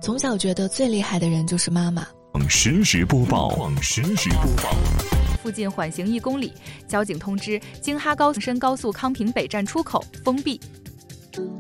从小觉得最厉害的人就是妈妈。 实时播报。 附近缓行1公里，交警通知京哈高深高速康平北站出口封闭。